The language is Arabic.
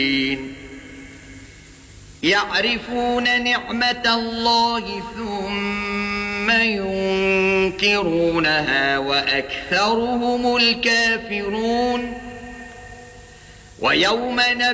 يعرفون نعمة الله ثم ينكرونها وأكثرهم الكافرون. ويوم